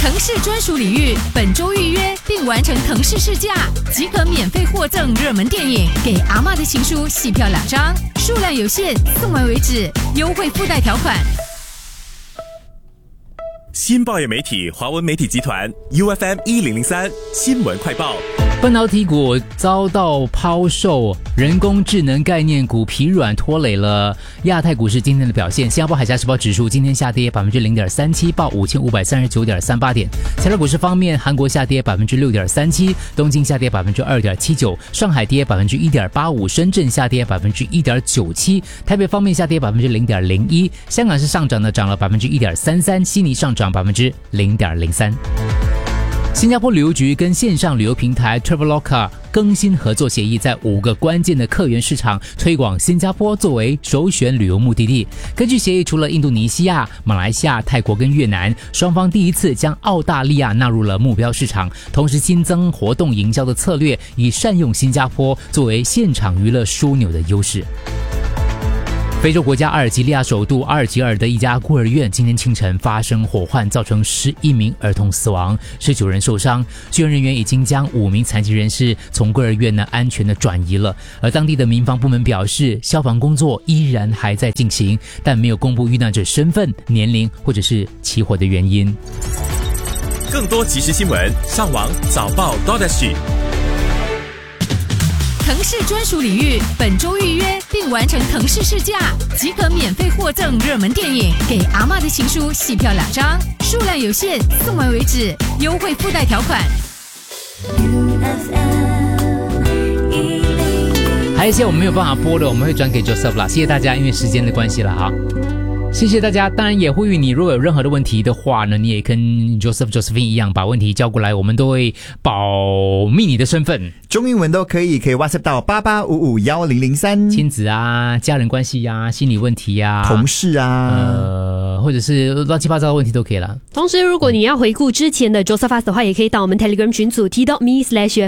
腾势专属礼遇，本周预约并完成腾势试驾，即可免费获赠热门电影、给阿嬷的情书戏票2张，数量有限，送完为止，优惠附带条款。 新报业媒体华文媒体集团 UFM 1003新闻快报。 半导体股遭到抛售，人工智能概念股疲软拖累了亚太股市今天的表现。新加坡海峡时报指数今天下跌 0.37%， 报5539.38点。材料股市方面，韩国下跌 6.37%， 东京下跌 2.79%， 上海跌 1.85%， 深圳下跌 1.97%， 台北方面下跌 0.01%， 香港是上涨的，涨了 1.33%， 悉尼上涨 0.03%。新加坡旅游局跟线上旅游平台 Traveloka 更新合作协议，在5个关键的客源市场推广新加坡作为首选旅游目的地。根据协议，除了印度尼西亚、马来西亚、泰国跟越南，双方第一次将澳大利亚纳入了目标市场，同时新增活动营销的策略，以善用新加坡作为现场娱乐枢纽的优势。非洲国家阿尔及利亚首都阿尔及尔的一家孤儿院今天清晨发生火患，造成11名儿童死亡，19人受伤。救援人员已经将5名残疾人士从孤儿院安全的转移了。而当地的民防部门表示，消防工作依然还在进行，但没有公布遇难者身份、年龄或者是起火的原因。 更多即时新闻，上网早报 .sg。 腾势专属礼遇，本周预约并完成腾势试驾，即可免费获赠热门电影、给阿嬷的情书戏票2张，数量有限，送完为止，优惠附带条款。 还有一些我们没有办法播的，我们会转给 Joseph 啦，谢谢大家，因为时间的关系了哈。谢谢大家，当然也呼吁你，如果有任何的问题的话呢，你也跟 Josephine 一样，把问题交过来，我们都会保密你的身份。 中英文都可以 WhatsApp 到88551003。 亲子啊，家人关系啊，心理問題啊， 同事啊， 或者是亂七八糟的問題都可以啦。 同時，如果你要回顧之前的 Josephus 的話，也可以到我們 Telegram 群組 t.me/UFM